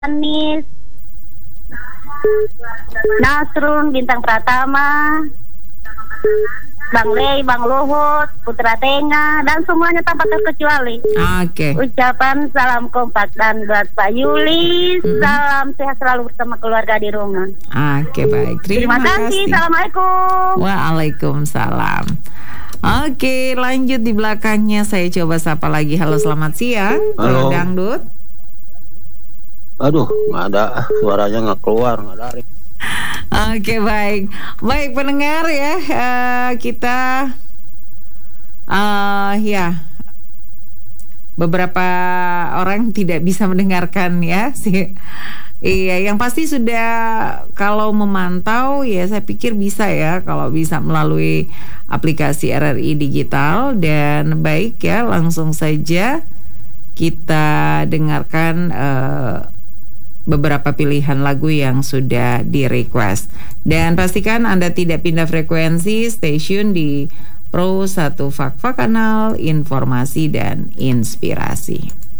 Anis, Nasrun, Bintang Pratama, Bang Lei, Bang Luhut, Putra Tenga, dan semuanya tanpa terkecuali. Oke. Ucapan salam kompak dan buat Pak Yuli, salam sehat selalu bersama keluarga di rumah. Oke, baik. Terima kasih. Assalamualaikum. Waalaikumsalam. Oke, lanjut di belakangnya. Saya coba sapa lagi. Halo, selamat siang. Halo. Dangdut. Aduh, nggak ada, suaranya nggak keluar, nggak ada. Oke, baik. Baik pendengar ya, kita ya beberapa orang tidak bisa mendengarkan ya sih. Iya, yang pasti sudah kalau memantau ya saya pikir bisa ya kalau bisa melalui aplikasi RRI Digital. Dan baik ya, langsung saja kita dengarkan beberapa pilihan lagu yang sudah di request. Dan pastikan Anda tidak pindah frekuensi stasiun di Pro 1 Fakfa Kanal Informasi dan Inspirasi.